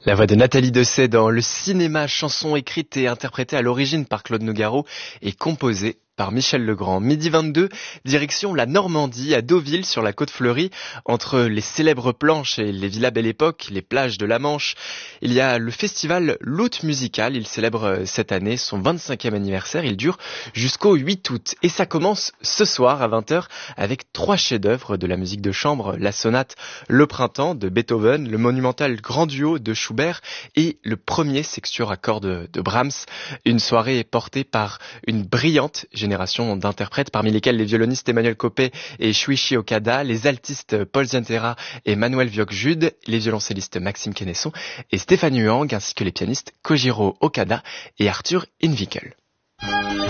La voix de Nathalie Dessay dans le cinéma, chanson écrite et interprétée à l'origine par Claude Nougaro et composée par Michel Legrand. Midi 22, direction la Normandie, à Deauville, sur la côte fleurie, entre les célèbres planches et les villas Belle Époque, les plages de la Manche. Il y a le festival L'Hôte Musical. Il célèbre cette année son 25e anniversaire. Il dure jusqu'au 8 août. Et ça commence ce soir à 20h avec 3 chefs-d'œuvre de la musique de chambre. La sonate Le Printemps de Beethoven, le monumental Grand Duo de Schubert et le premier sextuor à cordes de Brahms. Une soirée portée par une brillante génération d'interprètes, parmi lesquels les violonistes Emmanuel Copé et Shuichi Okada, les altistes Paul Zientera et Manuel Viok-Jude, les violoncellistes Maxime Quenesson et Stéphane Huang, ainsi que les pianistes Kojiro Okada et Arthur Invikel.